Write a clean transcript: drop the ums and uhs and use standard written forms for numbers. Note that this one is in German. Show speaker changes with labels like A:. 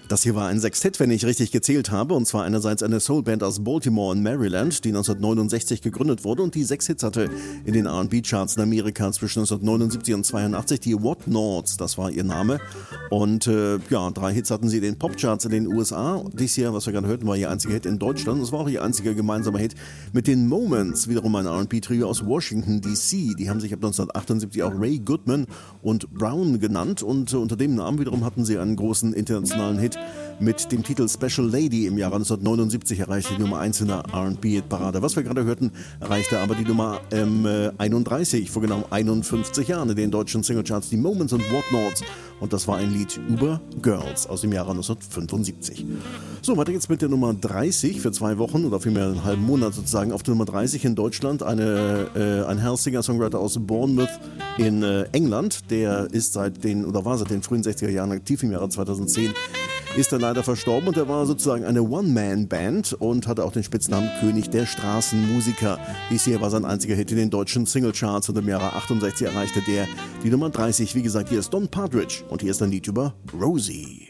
A: Das hier war ein Sextett, wenn ich richtig gezählt habe, und zwar einerseits eine Soulband aus Baltimore in Maryland, die 1969 gegründet wurde und die 6 Hits hatte in den R&B-Charts in Amerika zwischen 1979 und 82. Die Whatnots, das war ihr Name. Und 3 Hits hatten sie in den Popcharts in den USA. Dies hier, was wir gerade hörten, war ihr einziger Hit in Deutschland. Das war auch ihr einziger gemeinsamer Hit mit den Moments, wiederum ein R&B-Trio aus Washington D.C. Die haben sich ab 1978 auch Ray Goodman und Brown genannt, und unter dem Namen wiederum hatten sie einen großen internationalen Hit mit dem Titel Special Lady. Im Jahre 1979 erreichte die Nummer 1 in der R&B-Parade. Was wir gerade hörten, erreichte aber die Nummer 31 vor genau 51 Jahren in den deutschen Singlecharts, die Moments und Whatnots. Und das war ein Lied über Girls aus dem Jahre 1975. So, weiter geht's mit der Nummer 30 für 2 Wochen oder vielmehr einen halben Monat sozusagen. Auf der Nummer 30 in Deutschland ein Herr Singer-Songwriter aus Bournemouth in England. Der war seit den frühen 60er Jahren aktiv. Im Jahre 2010 ist er leider verstorben, und er war sozusagen eine One-Man-Band und hatte auch den Spitznamen König der Straßenmusiker. Dies hier war sein einziger Hit in den deutschen Singlecharts, und im Jahre 68 erreichte der die Nummer 30. Wie gesagt, hier ist Don Partridge und hier ist ein Lied über Rosie.